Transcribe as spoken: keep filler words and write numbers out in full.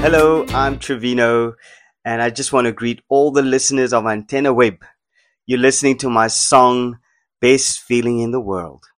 Hello, I'm Trevino, and I just want to greet all the listeners of Antenna Web. You're listening to my song, Best Feeling in the World.